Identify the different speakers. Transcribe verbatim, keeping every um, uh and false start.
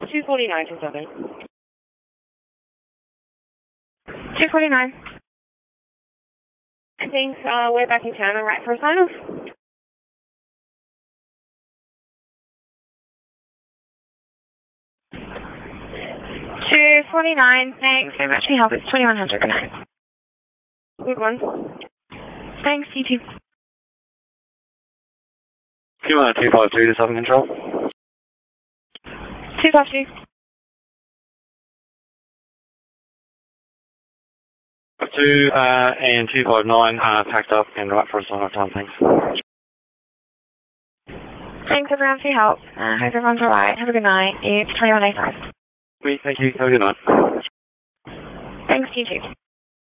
Speaker 1: two forty-nine to seven. two forty-nine. I think uh, we're back in town, all right for a sign-off? two forty-nine, thanks very much for your help. It's twenty-one hundred, good night. Good one. Thanks, you too.
Speaker 2: two one two five two to Southern Control.
Speaker 1: two five two.
Speaker 2: two uh, and two five nine uh, packed up and right for a sign-off time, thanks.
Speaker 1: Thanks everyone for your help. I uh, hope everyone's alright. Have a good night. It's twenty-one oh five.
Speaker 2: Great, thank you. Have a good night.
Speaker 1: Thanks, you too.